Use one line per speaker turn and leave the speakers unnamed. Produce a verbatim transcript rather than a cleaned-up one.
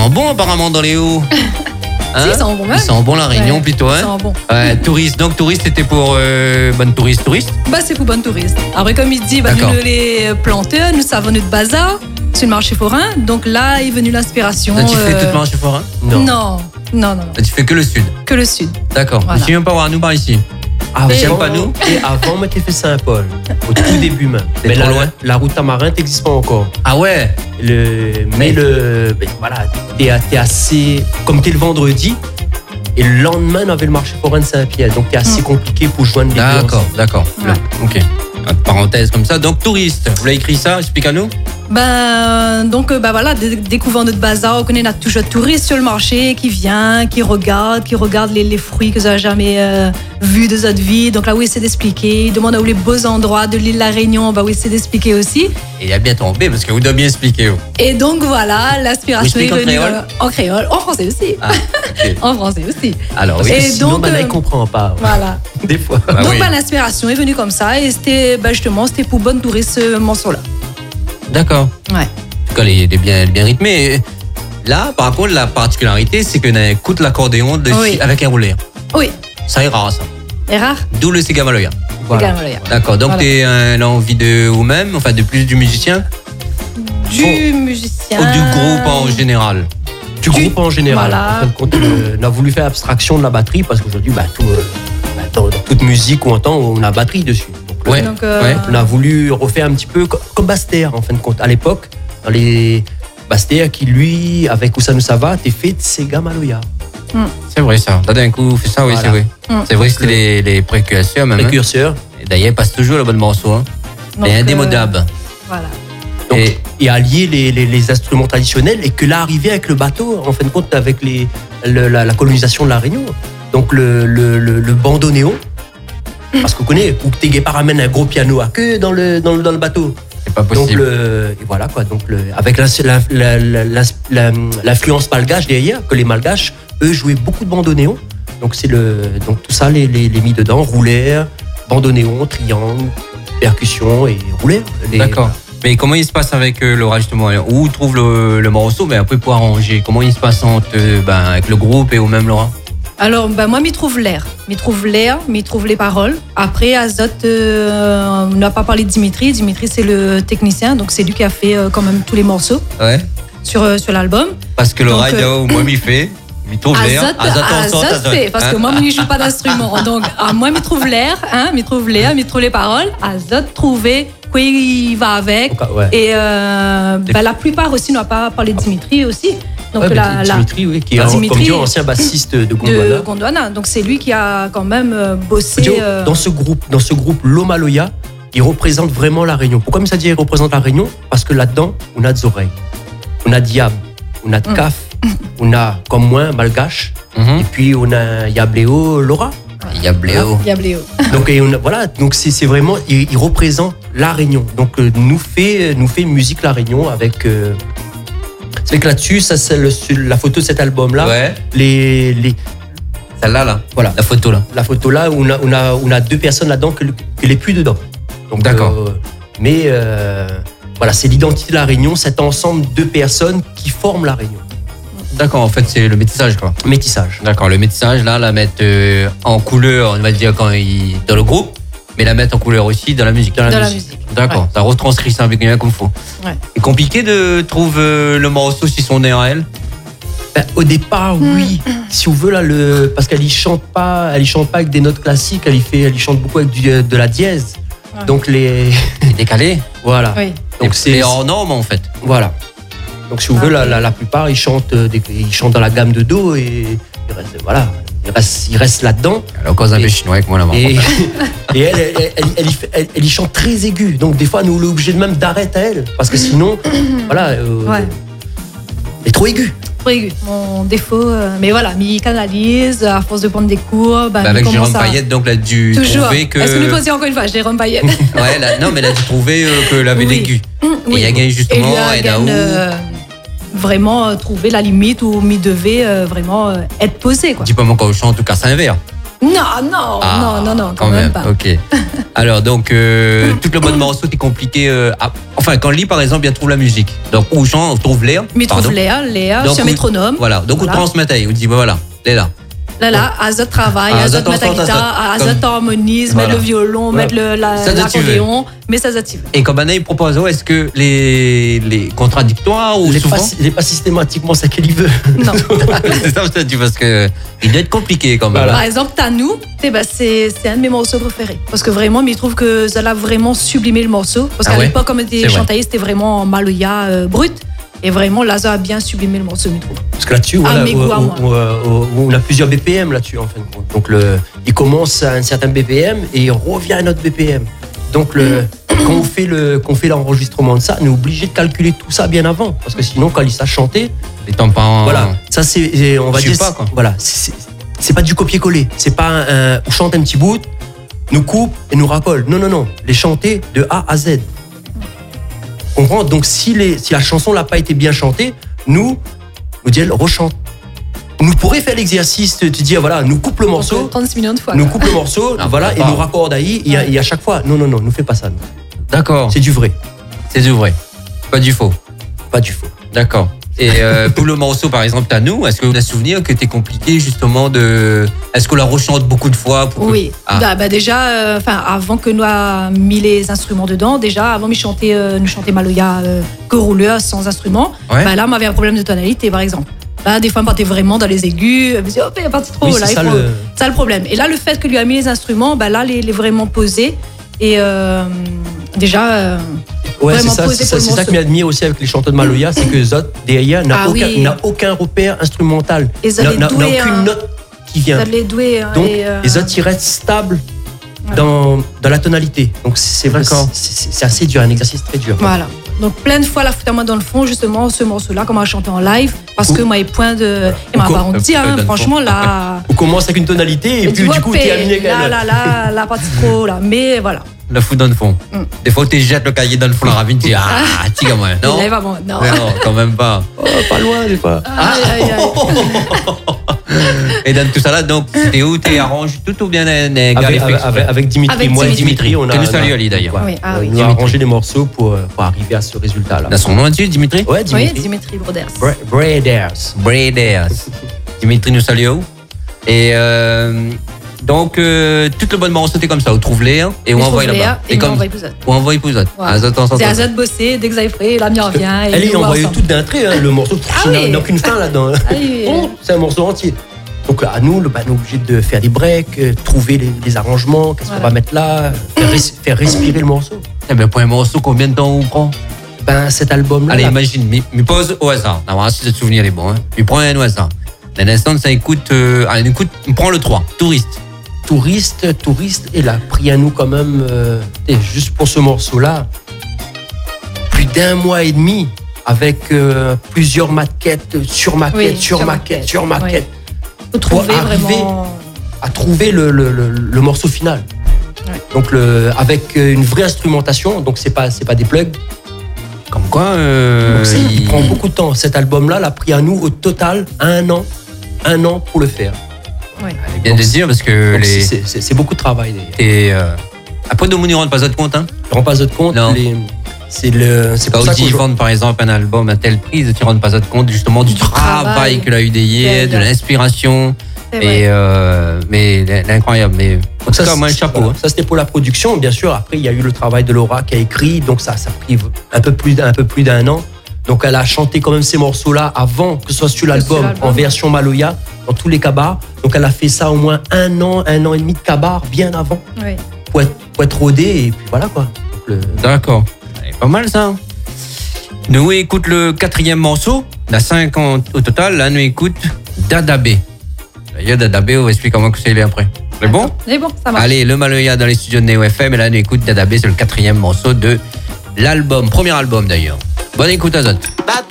sent bon apparemment dans les hauts.
Hein? Si, ils sont bons même.
Ils sont bons la Réunion
ouais,
plutôt. Hein?
Ils sont bons.
Ouais, touriste. Donc touriste, c'était pour euh, bonne touriste, touriste.
Bah c'est pour bonne touriste. Après comme il dit, bah, nous les planteurs, nous savons notre bazar sur le marché forain. Donc là est venue l'inspiration.
Là, tu
euh...
fais tout le marché forain?
Non. Non, non, non. non.
Là, tu fais que le sud.
Que le sud.
D'accord.
Voilà.
Tu viens pas voir nous par ici.
Ah,
tu n'aimes pas nous?
Et avant, moi, t'es fait Saint-Paul, au tout début même.
C'est
mais
trop
la,
loin.
La route Tamarin n'existe pas encore.
Ah ouais.
Le, mais le, ben, voilà, t'es, t'es assez, comme t'es le vendredi, et le lendemain, on avait le marché forain de Saint-Pierre, donc t'es assez mmh. compliqué pour joindre les deux.
D'accord, d'accord.
Ouais.
Ok. Parenthèse comme ça. Donc touriste. Vous l'avez écrit ça? Explique à nous.
Ben, donc, ben voilà, dé- découvrant notre bazar, on connaît notre toujours touriste sur le marché qui vient, qui regarde, qui regarde les, les fruits que vous n'avez jamais euh, vus de votre vie. Donc là, oui, c'est d'expliquer. Il demande où les beaux endroits de l'île de la Réunion, ben oui, c'est d'expliquer aussi.
Et il a bien tombé parce que vous devez bien expliquer. Oh.
Et donc voilà, l'inspiration est
en
venue
créole
euh, en créole, en français aussi.
Ah, okay.
En français aussi.
Alors oui.
Et
sinon,
donc,
ben, là,
euh,
il comprend pas.
Voilà.
Des fois.
Bah,
donc
oui.
ben, l'inspiration est venue comme ça et c'était ben, justement c'était pour bonne touriste ce morceau-là.
D'accord.
Ouais.
En tout cas, il est bien, bien rythmé. Là, par contre, la particularité, c'est qu'on écoute l'accordéon de
Oui.
avec un rouleur.
Oui.
Ça est rare, ça.
C'est rare.
D'où le Segamaloya.
Voilà.
D'accord. Donc,
Voilà.
tu as l'envie de vous-même, enfin, de plus du musicien
Du
oh.
musicien.
Ou du groupe en général?
Du groupe en général.
Voilà.
En fin de compte, euh, on a voulu faire abstraction de la batterie parce qu'aujourd'hui, bah, tout, euh, bah, dans, dans toute musique ou en temps, on a batterie dessus. Donc,
Ouais.
Donc, euh,
ouais.
On a voulu refaire un petit peu co- comme Bastère, en fin de compte. À l'époque, dans les Bastère qui, lui, avec Oussano Sava, t'es fait de Sega Maloya.
C'est vrai, ça. Là, d'un coup, fait ça, oui,
Voilà.
c'est vrai.
Mm.
C'est vrai que c'était les, les précurseurs, même. hein.
Précurseur.
Et d'ailleurs, il passe toujours le bon morceau. Hein.
donc,
Et
euh,
indémodable.
Voilà.
Donc,
Et
et allier les, les, les instruments traditionnels et que là, arriver avec le bateau, en fin de compte, avec les, le- la, la colonisation de la Réunion. Donc, le, le, le, le bandoneon, parce qu'on connaît, ou que tes guépards ramènent un gros piano à queue dans le, dans le, dans le bateau.
c'est pas
Donc,
possible.
le, et voilà quoi. Donc, le, avec la- la- la- la- la- la- l'influence malgache derrière, que les malgaches, eux, jouaient beaucoup de bandoneon. Donc, c'est le, donc tout ça, les, les, les mis dedans, rouleurs, bandoneon, triangle, percussion et rouleurs. Les-
D'accord. Mais comment il se passe avec euh, Laura, justement? Où trouve le, le morceau? Mais après, pour arranger, comment il se passe entre, euh, ben, avec le groupe et ou même Laura?
Alors, ben, moi, m'y trouve l'air. M'y trouve l'air, m'y trouve les paroles. Après, Azot, euh, on n'a pas parlé de Dimitri. Dimitri, c'est le technicien, donc c'est lui qui a fait euh, quand même tous les morceaux
Ouais.
sur, euh, sur l'album.
Parce que Laura,
Donc,
il dit,
euh,
oh, moi, m'y fait. Il trouve l'air.
Azot,
on sort,
Azot
Azot.
fait, parce que
Hein?
moi, je ne joue pas d'instrument. Donc, ah, moi, m'y trouve l'air, hein, m'y trouve l'air, m'y trouve les paroles. Azot, trouver quoi il va avec.
Donc, ouais.
Et euh, ben, la plupart aussi, on n'a pas parlé de Dimitri aussi. Donc,
Ouais,
la,
mais
la-
Dimitri, oui, qui est
Ah,
un-
Dimitri,
comme dit, ancien bassiste de Gondwana.
de Gondwana. Donc, c'est lui qui a quand même euh, bossé.
Dieu,
euh,
Dans ce groupe, dans ce groupe Lomaloya, il représente vraiment la Réunion. Pourquoi ça dit il représente la Réunion? Parce que là-dedans, on a des oreilles, on a Diab, on a de Caf, on a comme moi Malgache,
Mhm.
et puis on a Yabléo, Laura.
Il y a Bléo.
Diabléo.
Donc et on a- voilà, donc c'est c'est vraiment, il, il représente la Réunion. Donc euh, nous fait nous fait musique la Réunion avec. Euh, c'est vrai que là-dessus, ça c'est le- sur la photo de cet album-là.
Ouais.
Les les
Celle-là, là.
Voilà.
La photo, là.
la photo là, on a, on a, on a deux personnes là-dedans que, que les plus dedans. Donc,
D'accord.
euh, mais euh, voilà, c'est l'identité de la Réunion, cet ensemble de personnes qui forment la Réunion.
D'accord, en fait, c'est le métissage, quoi.
Métissage.
D'accord, le métissage, là, la mettre euh, en couleur, on va dire, quand il, dans le groupe, mais la mettre en couleur aussi dans la musique.
Dans la
Dans la
musique.
musique.
D'accord,
Ouais.
ça retranscrit ça avec bien comme il faut.
Ouais.
C'est compliqué de trouver euh, le morceau si son nez à elle.
Ben, au départ, oui. Si on veut là, le, parce qu'elle y chante pas, elle y chante pas avec des notes classiques, elle y fait, elle y chante beaucoup avec du, de la dièse.
Ouais.
Donc les,
C'est décalé.
voilà.
Oui.
Donc
C'est hors norme, en fait.
voilà. Donc si on veut, la, la, la plupart ils chantent, euh, des, ils chantent dans la gamme de do et ils restent, voilà, ils restent, ils restent là-dedans.
Alors, cause un peu
Et-
chinois avec moi là-bas.
Et, et elle, elle, elle, elle, y fait- elle- elle y chante très aiguë. Donc des fois, nous on est obligé de même d'arrêter à elle. Parce que sinon, voilà, euh,
Ouais.
elle est trop aiguë.
Trop aigu. Mon défaut. euh, mais voilà, m'y canalise, à force de prendre des cours. Bah,
Bah, avec
il commence
Jérôme
à-
Payette, donc, elle a dû
Toujours.
trouver que.
Est-ce que nous posons encore une fois Jérôme Payette?
Ouais, là, non, mais elle a dû trouver euh, qu'elle avait
Oui.
l'aigu. Et il y a
Oui.
gagné justement,
Et lui a
et là
gagné,
où.
euh, vraiment euh, trouver la limite où m'y devait euh, vraiment euh, être posé. Quoi.
Dis pas mon cochon, en tout cas, c'est un verre.
Non, non,
Ah,
non, non, non, quand, même pas.
Ok. Alors, donc, euh, tout le mode morceau, c'est compliqué. euh, à- Enfin, quand Lee, par exemple, il trouve la musique. Donc, où chante, on trouve Léa.
Mais trouve
pardon.
Léa, Léa,
Donc,
sur un
où-
métronome.
Voilà. Donc,
Voilà.
on transmet, on dit, bah, voilà, Léa.
Là, là, Azot travaille,
Ah,
Azot
Azot
met la
ensemble,
guitare,
Azot.
Azot
Comme-
harmonise,
Voilà.
met le violon,
Voilà.
met le- la-
Ça, ça, tu veux.
l'accordéon, mais ça zative.
Et comme Anna, il propose, oh, est-ce que les, les contradictoires ou
Il n'est
souvent.
pas, il est pas systématiquement ça qu'il y veut.
Non.
C'est ça, je te dis, parce que il doit être compliqué quand même.
Voilà.
Par exemple, Tanou, eh ben, c'est c'est un de mes morceaux préférés. Parce que vraiment, mais je trouve que ça l'a vraiment sublimé le morceau. Parce
Ah
qu'à
ouais,
l'époque, comme
c'est
était
vrai.
chantaï, c'était vraiment en maloya euh, brut. Et vraiment, Lazo a bien sublimé le morceau, je trouve.
Parce que là-dessus,
Ah,
voilà,
mes
où-
goûts à moi.
où- où- où on a plusieurs B P M là-dessus, en fin de compte. Donc, le, il commence à un certain B P M et il revient à notre B P M. Donc, le, quand on fait le, quand on fait l'enregistrement de ça, on est obligé de calculer tout ça bien avant. Parce que sinon, quand il s'est chanté,
Les temps pas en-
voilà, ça c'est, on va
Je sais
dire,
pas,
c'est-
quoi.
voilà, c'est c'est pas du copier-coller. C'est pas un, on chante un petit bout, nous coupe et nous racole. Non, non, non. Les chanter de A à Z. Comprends? Donc, si, les, si la chanson n'a pas été bien chantée, nous, nous dit elle rechante. Nous pourrions faire l'exercice de te dire, voilà, nous coupe le morceau,
trente millions de fois.
nous
quoi.
coupe le morceau,
Ah,
voilà, et
pas.
nous raccorde ahí, et, à- et à chaque fois, non, non, non, nous fais pas ça. nous.
D'accord.
C'est du vrai,
C'est du vrai. Pas du faux.
pas du faux.
D'accord. Et euh, pour le morceau, par exemple, t'as nous, est-ce que vous avez souvenir que t'es compliqué justement de. Est-ce qu'on la rechante beaucoup de fois pour que-
Oui,
Ah.
bah, bah, déjà, euh, enfin avant que nous a mis les instruments dedans, déjà avant de chanter, euh, nous chanter Maloya euh, que rouleur sans instrument,
Ouais.
bah, là, on avait un problème de tonalité, par exemple. Là, des fois, on partait vraiment dans les aigus, on me disait, oh, il est parti trop
Oui,
là,
c'est
il
ça
faut-
le.
ça le problème. Et là, le fait que lui a mis les instruments, bah, là, les, les vraiment posés. Et euh, déjà, euh,
Ouais, c'est
vraiment
ça,
posé
c'est
pour
ça,
le
c'est ça
morceau.
qui m'admire aussi avec les chanteurs de Maloya, c'est que Zot, derrière, n'a
Ah
aucun,
oui.
n'a aucun repère instrumental.
Et Zot
N'a
est
n'a- n'a
doué,
aucune
hein.
note qui vient.
ça les doués. hein,
Donc,
et, euh,
les autres, ils restent stables
Voilà.
dans, dans la tonalité. Donc, c'est vrai,
D'accord.
c'est c'est- c'est assez dur, un exercice très dur.
Voilà. Donc plein de fois la flûte à moi dans le fond, justement ce morceau-là, comment on a chanté en live, parce que moi, il point de, et m'a
Ou-
pas honte,
Euh,
hein,
dans le
franchement là.
On commence avec une tonalité et
tu
puis
vois,
du coup,
paix,
tu terminé quand
là,
même.
là, là, la partie trop là, mais voilà.
La fout dans le fond.
Mm.
Des fois, tu jettes le cahier dans le fond de la ravine, tu dis, ah, tu quand même. Non,
Et là, il va bon, non.
Mais non, quand même pas.
Oh, pas loin, des fois.
Aïe, aïe, aïe.
Et dans tout ça là, donc, c'était où tu arranges tout ou bien euh, euh,
Avec,
Gary
avec,
Fix,
avec- avec Dimitri,
Avec
moi et
Dimitri.
Dimitri, on a.
Que nous
on a-
saluons, Ali, d'ailleurs.
Ouais,
Oui, ah
on
oui.
a
Dimitri.
arrangé les morceaux pour, euh, pour arriver à ce résultat-là.
Dans son nom entier, Dimitri
Ouais,
Oui,
Dimitri.
Dimitri Broders.
Bra- Braders.
Braders. Dimitri, nous saluons. Et euh, donc, euh, tout le bon morceau, c'était comme ça. On trouve Léa et on
Je
envoie
trouve
là-bas.
Léa, et on envoie épisode.
On envoie épisode.
Voilà.
Ah, attends, attends,
C'est
attends.
Azad bossé, dès que ça est frais, la mienne revient. et
Elle est
nous,
envoyée
ensemble.
toute d'un trait, hein, le morceau.
Ah
il n'y a-
oui.
il n'y a aucune fin là-dedans.
Ah oui.
Oh, c'est un morceau entier. Donc à nous, le- bah, on est obligé de faire des breaks, euh, trouver les, les arrangements, qu'est-ce qu'on
Voilà.
va mettre là, faire, res- faire respirer le morceau.
Eh ben, pour un morceau, combien de temps on prend
Ben cet album-là,
Allez,
là,
imagine, mais, mais pose au hasard. On va voir si ce souvenir est bon. Hein. Tu prends un au hasard. D'un instant, ça écoute. Euh, allez, écoute, on prend le trois. Touriste.
touriste, touriste, il a pris à nous quand même, euh, et juste pour ce morceau-là, plus d'un mois et demi avec euh, plusieurs maquettes, sur maquettes,
Oui,
sur
sur
maquettes,
maquette,
sur maquettes,
Faut trouver
arriver-
vraiment.
à trouver le, le- le- le morceau final.
Ouais.
Donc le, avec euh, une vraie instrumentation, donc c'est pas c'est pas des plugs.
Comme quoi, euh,
Donc, c'est- il prend beaucoup de temps. Cet album-là l'a pris à nous au total un an, un an pour le faire.
Ouais.
Elle vient de le dire parce que
Donc,
les.
c'est- c'est c'est beaucoup de travail d'ailleurs.
Et, euh, après, nous, on ne rend pas de compte. Hein.
Je rends pas de compte.
Non.
les- C'est le, c'est
Pas
pour ça
aussi
qu'on
vendre par exemple un album à telle prise, tu ne rends pas de compte justement du,
Du
travail,
travail.
qu'il a eu derrière, de
Ouais.
l'inspiration.
C'est vrai.
Et euh, mais l'incroyable. Mais en tout
ça,
cas, moi, un
c'est-
chapeau.
voilà.
hein.
Ça, c'était pour la production, bien sûr. Après, il y a eu le travail de Laura qui a écrit, donc ça, ça a pris un peu plus d'un, un peu plus d'un an. Donc, elle a chanté quand même ces morceaux-là avant que ce soit sur l'album,
l'album.
en version Maloya, dans tous les cabars. Donc, elle a fait ça au moins un an, un an et demi de cabar, bien avant,
Oui.
pour être, pour être rodée, et puis voilà quoi. Donc, le-
D'accord. C'est pas mal ça. Nous écoute le quatrième morceau. Il y en a cinq en- au total. Là, nous écoute Dadabé. D'ailleurs, Dadabé, on va expliquer comment que c'est après. C'est bon?
C'est bon, ça marche.
Allez, le Maloya dans les studios de Neo F M. Et là, nous écoute Dadabé. C'est le quatrième morceau de l'album. Premier album d'ailleurs. Bonne écoute à Zot.
Da